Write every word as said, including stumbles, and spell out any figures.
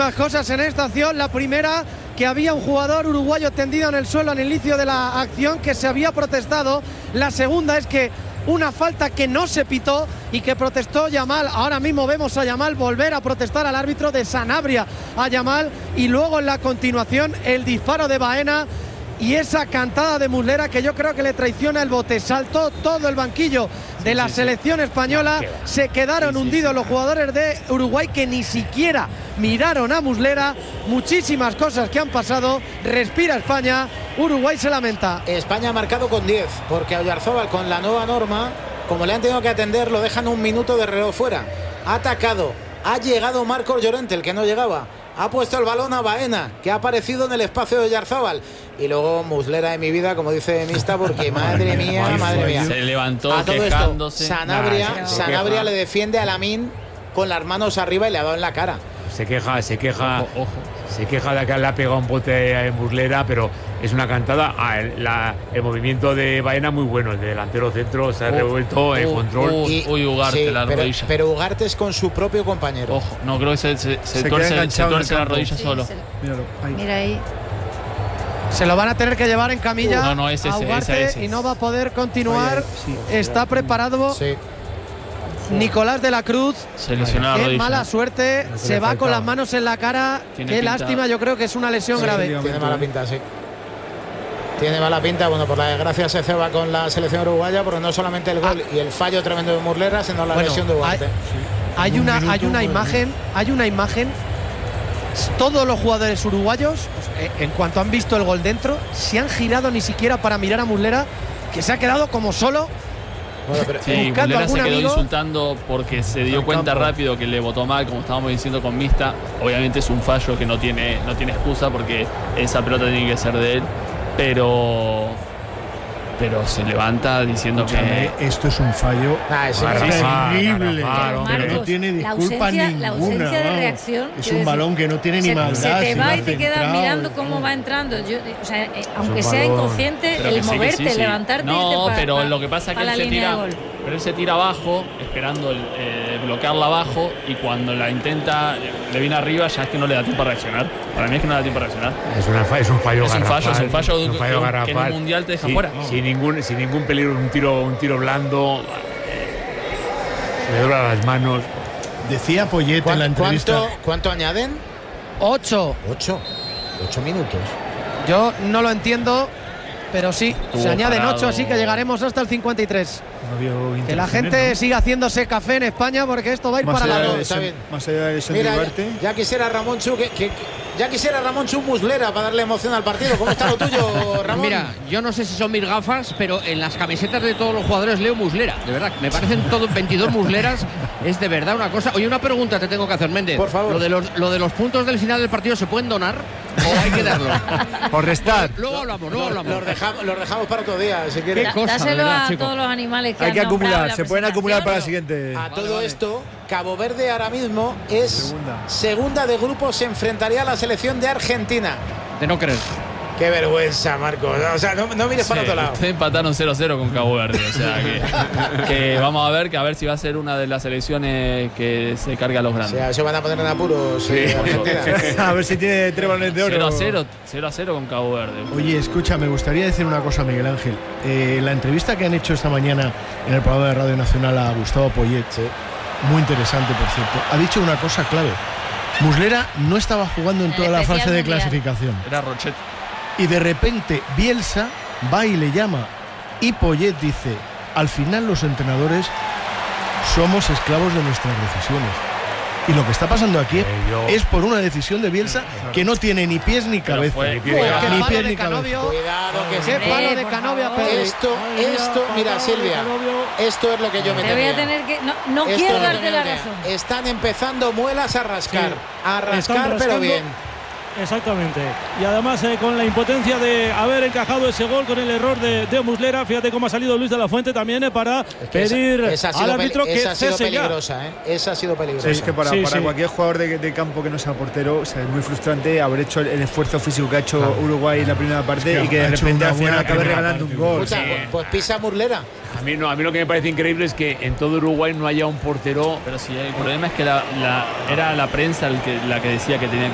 muchísimas cosas en esta acción. La primera, que había un jugador uruguayo tendido en el suelo al inicio de la acción, que se había protestado. La segunda es que una falta que no se pitó y que protestó Yamal. Ahora mismo vemos a Yamal volver a protestar al árbitro de Sanabria a Yamal, y luego en la continuación el disparo de Baena y esa cantada de Muslera que yo creo que le traiciona el bote. Saltó todo el banquillo de la sí, selección sí. española, se quedaron sí, sí, hundidos sí. los jugadores de Uruguay, que ni siquiera miraron a Muslera. Muchísimas cosas que han pasado. Respira España, Uruguay se lamenta. España ha marcado con diez, porque a Oyarzábal, con la nueva norma, como le han tenido que atender, lo dejan un minuto de reloj fuera. Ha atacado, ha llegado Marcos Llorente, el que no llegaba, ha puesto el balón a Baena, que ha aparecido en el espacio de Oyarzábal, y luego Muslera de mi vida, como dice Mista, porque madre mía, madre mía. Se levantó a todo quejándose. Esto, Sanabria, nah, Sanabria le defiende a Lamine con las manos arriba y le ha dado en la cara. Se queja, se queja, ojo, ojo. se queja de que le ha pegado un bote en Muslera, pero es una cantada. Ah, el, la, el movimiento de Baena muy bueno, el de delantero centro se ha uh, revuelto en uh, control. Uy, uy, Ugarte, sí, la pero, rodilla. Pero Ugarte es con su propio compañero. Ojo, no creo que se, se, se, se tuerce, se tuerce la rodilla sí, solo. Se, Míralo, ahí. Mira ahí. Se lo van a tener que llevar en camilla no, no, ese, a Ugarte ese, ese. y no va a poder continuar. Oye, sí, está preparado. Sí. Nicolás de la Cruz, se lesionó la rodilla. Qué mala suerte, se, se va faltaba. Con las manos en la cara. Qué pinta. Lástima, yo creo que es una lesión sí, grave. Tiene mala pinta, sí. Tiene mala pinta, bueno, por la desgracia se ceba con la selección uruguaya, porque no solamente el gol ah. y el fallo tremendo de Muslera, sino la bueno, lesión de Ugarte. Hay, hay una, hay una imagen, hay una imagen. Todos los jugadores uruguayos, en cuanto han visto el gol dentro, se han girado ni siquiera para mirar a Muslera, que se ha quedado como solo. Bueno, pero, sí, Muslera se quedó amigo. insultando porque se dio cuenta campo. rápido que le votó mal, como estábamos diciendo con Mista. Obviamente es un fallo que no tiene, no tiene excusa, porque esa pelota tiene que ser de él, pero pero se levanta diciendo Escúchame, que esto es un fallo ah, es terrible, Marcos, pero no tiene disculpa la ausencia, ninguna. La ausencia de reacción, es un balón que no tiene ni se, maldad. Se te va se y te quedas centrado, mirando cómo va entrando. Yo, o sea, eh, aunque sea balón. inconsciente, pero el sí, moverte, sí, sí. levantarte. No, pa, pero pa, lo que pasa es que él se tira, pero él se tira abajo, esperando el, eh, bloquearla abajo, y cuando la intenta, le viene arriba, ya es que no le da tiempo a reaccionar. Para mí es que no le da tiempo a reaccionar. Es, una, es un fallo es un garrafal. fallo, es un fallo, es un fallo que, garrafal. que en un mundial te deja sí, fuera. Sin ningún, sin ningún peligro, un tiro, un tiro blando. Se le dobla las manos. Decía Poyet en la entrevista. ¿Cuánto, cuánto añaden? Ocho. Ocho. Ocho minutos. Yo no lo entiendo, pero sí, Estuvo se añaden parado. ocho, así que llegaremos hasta el cincuenta y tres. No que la gente ¿no? siga haciéndose café en España, porque esto va a ir más para la dos. Más allá de eso, Mira, ya, ya quisiera Ramón Chu que, que, que ya quisiera Ramón Chu Muslera para darle emoción al partido. ¿Cómo está lo tuyo, Ramón? Mira, yo no sé si son mis gafas, pero en las camisetas de todos los jugadores leo Muslera, de verdad. Me parecen todos veintidós Musleras. Es de verdad una cosa. Oye, una pregunta te tengo que hacer, Méndez. Por favor. Lo de los, lo de los puntos del final del partido, ¿se pueden donar o hay que darlos? Por restar. Bueno, luego hablamos, luego hablamos. Los dejamos, los dejamos para otro día, si quieres. Dáselo a chico. todos los animales que hay han que acumular, se pueden acumular para bueno, la siguiente. A todo vale, vale. esto, Cabo Verde ahora mismo es segunda. segunda de grupo, se enfrentaría a la selección de Argentina. De no creer. Qué vergüenza, Marcos. O sea, no, no mires sí, para otro lado. Ustedes empataron cero a cero con Cabo Verde. O sea, que, que vamos a ver que a ver si va a ser una de las selecciones que se carga a los grandes. O sea, se van a poner en apuros. Sí, eh, Argentina. A ver si tiene tres balones de oro. cero a cero con Cabo Verde. Oye, escucha, me gustaría decir una cosa, Miguel Ángel. Eh, la entrevista que han hecho esta mañana en el programa de Radio Nacional a Gustavo Poyet, sí. muy interesante, por cierto, ha dicho una cosa clave. Muslera no estaba jugando en toda la fase de clasificación. Era Rochet. Y de repente Bielsa va y le llama, y Poyet dice: al final los entrenadores somos esclavos de nuestras decisiones. Y lo que está pasando aquí eh, yo... es por una decisión de Bielsa que no tiene ni pies ni cabeza. Fue, ni pies ni, palo pies, de ni Canovio. cabeza. Cuidado, que qué sí. palo de Canovio. Esto, esto, mira, Silvia, esto es lo que yo me Te temía. voy a tener que. No, no quiero darte la razón. Están empezando muelas a rascar. Sí. A rascar, pero bien. Exactamente. Y además eh, con la impotencia de haber encajado ese gol, con el error de, de Muslera. Fíjate cómo ha salido Luis de la Fuente también eh, para es que pedir esa, esa al árbitro que esa ha sido cese peligrosa, ya. ¿eh? Esa ha sido peligrosa. Sí, es que para, sí, para sí. cualquier jugador de, de campo que no sea portero, o sea, es muy frustrante haber hecho el, el esfuerzo físico que ha hecho claro. Uruguay en la primera parte es que y que de repente al final acabe regalando un gol. Escucha, sí. pues, pues pisa Muslera. A mí, no, a mí lo que me parece increíble es que en todo Uruguay no haya un portero. Pero sí, el problema es que la, la, era la prensa el que, la que decía que tenía